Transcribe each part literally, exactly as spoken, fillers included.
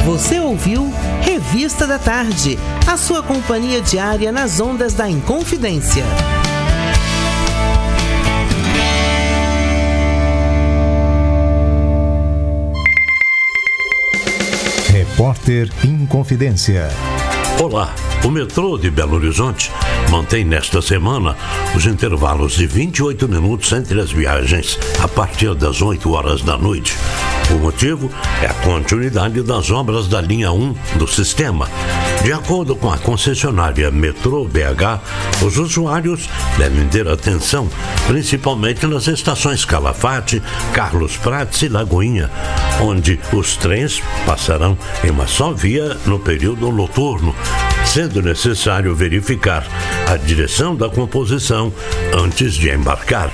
Você ouviu Revista da Tarde, a sua companhia diária nas ondas da Inconfidência. Repórter Inconfidência. Olá, o metrô de Belo Horizonte mantém nesta semana os intervalos de vinte e oito minutos entre as viagens a partir das oito horas da noite. O motivo é a continuidade das obras da linha um do sistema. De acordo com a concessionária Metrô B H, os usuários devem ter atenção, principalmente nas estações Calafate, Carlos Prates e Lagoinha, onde os trens passarão em uma só via no período noturno, sendo necessário verificar a direção da composição antes de embarcar.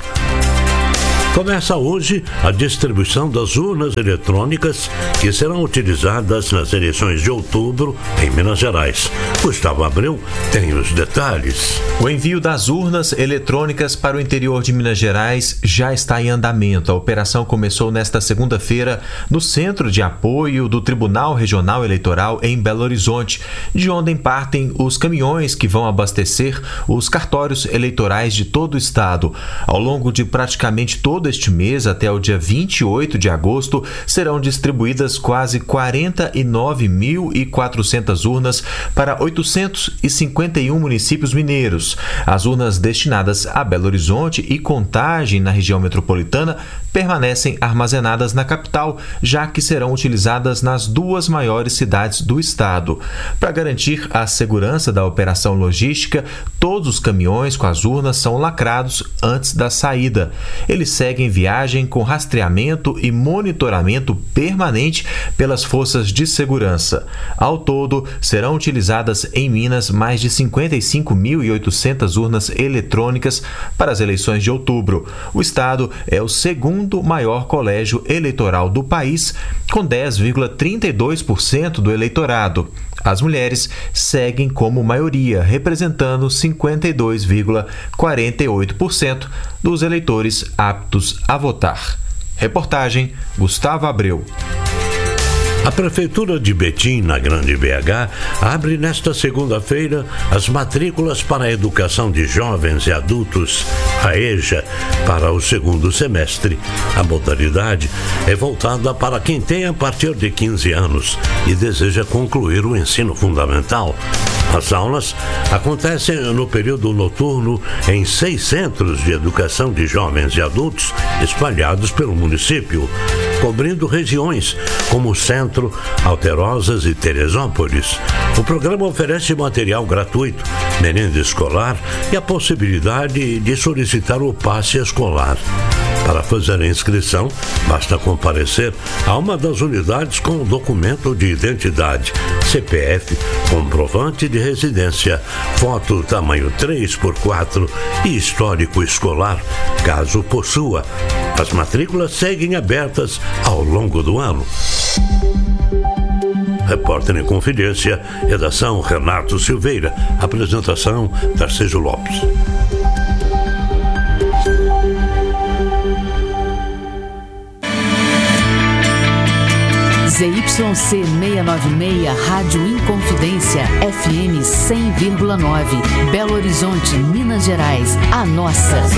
Começa hoje a distribuição das urnas eletrônicas que serão utilizadas nas eleições de outubro em Minas Gerais. Gustavo Abreu tem os detalhes. O envio das urnas eletrônicas para o interior de Minas Gerais já está em andamento. A operação começou nesta segunda-feira no Centro de Apoio do Tribunal Regional Eleitoral em Belo Horizonte, de onde partem os caminhões que vão abastecer os cartórios eleitorais de todo o estado. Ao longo de praticamente todo este mês, até o dia vinte e oito de agosto, serão distribuídas quase quarenta e nove mil e quatrocentas urnas para oitocentos e cinquenta e um municípios mineiros. As urnas destinadas a Belo Horizonte e Contagem, na região metropolitana, permanecem armazenadas na capital, já que serão utilizadas nas duas maiores cidades do estado. Para garantir a segurança da operação logística, todos os caminhões com as urnas são lacrados antes da saída. Eles seguem viagem com rastreamento e monitoramento permanente pelas forças de segurança. Ao todo, serão utilizadas em Minas mais de cinquenta e cinco mil e oitocentas urnas eletrônicas para as eleições de outubro. O estado é o segundo maior colégio eleitoral do país, com dez vírgula trinta e dois por cento do eleitorado. As mulheres seguem como maioria, representando cinquenta e dois vírgula quarenta e oito por cento dos eleitores aptos a votar. Reportagem Gustavo Abreu. A Prefeitura de Betim, na Grande B H, abre nesta segunda-feira as matrículas para a educação de jovens e adultos, a EJA, para o segundo semestre. A modalidade é voltada para quem tem a partir de quinze anos e deseja concluir o ensino fundamental. As aulas acontecem no período noturno em seis centros de educação de jovens e adultos espalhados pelo município, cobrindo regiões como Centro, Alterosas e Teresópolis. O programa oferece material gratuito, merenda escolar e a possibilidade de solicitar o passe escolar. Para fazer a inscrição, basta comparecer a uma das unidades com o documento de identidade, C P F, comprovante de residência, foto tamanho três por quatro e histórico escolar, caso possua. As matrículas seguem abertas ao longo do ano. Repórter em Confidência, redação Renato Silveira, apresentação Tarcísio Lopes. Z Y C seiscentos e noventa e seis, Rádio Inconfidência, F M cem vírgula nove, Belo Horizonte, Minas Gerais, a nossa.